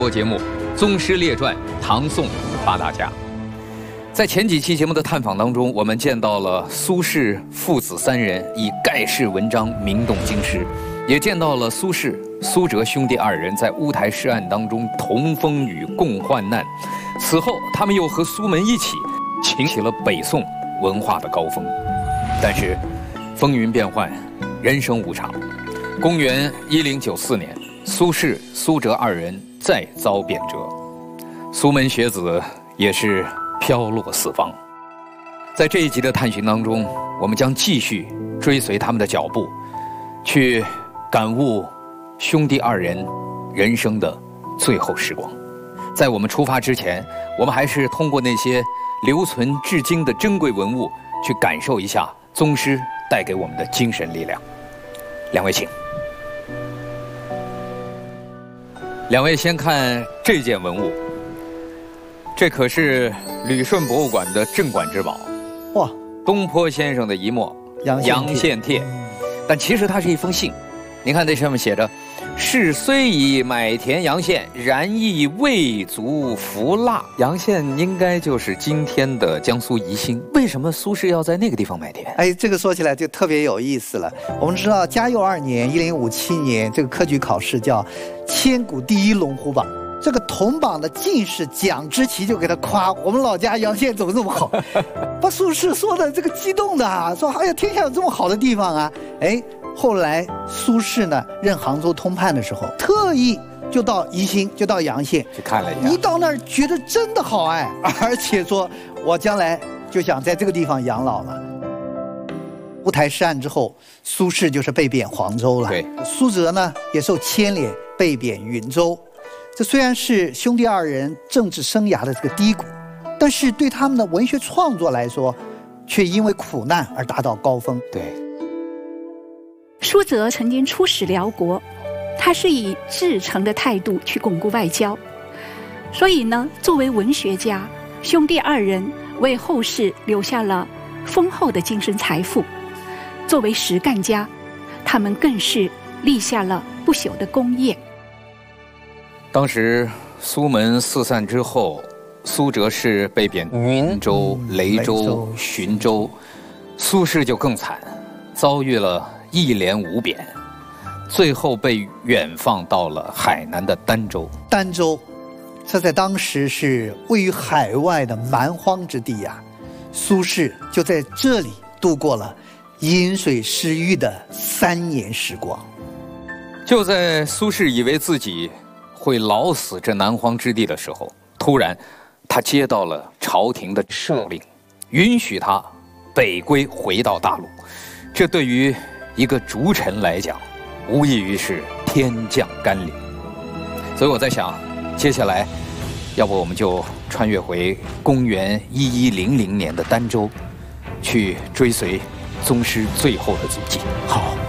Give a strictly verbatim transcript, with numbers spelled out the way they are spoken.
播节目《宗师列传》唐宋八大家。在前几期节目的探访当中，我们见到了苏轼父子三人以盖世文章名动京师，也见到了苏轼、苏辙兄弟二人在乌台诗案当中同风雨共患难。此后，他们又和苏门一起擎起了北宋文化的高峰。但是，风云变幻，人生无常。公元一零九四年，苏轼、苏辙二人再遭贬谪，苏门学子也是飘落四方。在这一集的探寻当中，我们将继续追随他们的脚步，去感悟兄弟二人人生的最后时光。在我们出发之前，我们还是通过那些留存至今的珍贵文物，去感受一下宗师带给我们的精神力量。两位请。两位先看这件文物，这可是旅顺博物馆的镇馆之宝，哇！东坡先生的一墨《阳羡帖》，但其实它是一封信。您看这上面写着：“士虽以买田阳羡，然亦未足服蜡。”阳羡应该就是今天的江苏宜兴。为什么苏轼要在那个地方买田？ 哎，这个说起来就特别有意思了。我们知道嘉佑二年（一零五七年），这个科举考试叫千古第一龙虎榜。这个同榜的进士蒋之奇就给他夸我们老家阳羡怎么这么好，把苏轼说的这个激动的啊，说哎呀天下有这么好的地方啊！哎，后来苏轼呢任杭州通判的时候，特意就到宜兴，就到阳羡去看了一下。 一到那儿觉得真的好哎，而且说我将来就想在这个地方养老了。乌台诗案之后，苏轼就是被贬黄州了，对，苏辙呢也受牵连被贬云州。这虽然是兄弟二人政治生涯的这个低谷，但是对他们的文学创作来说，却因为苦难而达到高峰。 对， 苏辙曾经出使辽国，他是以至诚的态度去巩固外交，所以呢，作为文学家，兄弟二人为后世留下了丰厚的精神财富；作为实干家，他们更是立下了不朽的功业。 当时苏门四散之后，苏辙是被贬云州、雷州、浔州，苏轼就更惨，遭遇了一连五贬，最后被远放到了海南的儋州。 儋州，这在当时是位于海外的蛮荒之地呀、啊。苏轼就在这里度过了饮水思域的三年时光。 就在苏轼以为自己会老死这南荒之地的时候，突然他接到了朝廷的赦令，允许他北归回到大陆。这对于一个逐臣来讲，无异于是天降甘霖。所以我在想，接下来要不我们就穿越回公元一一零零年的儋州，去追随宗师最后的足迹。好。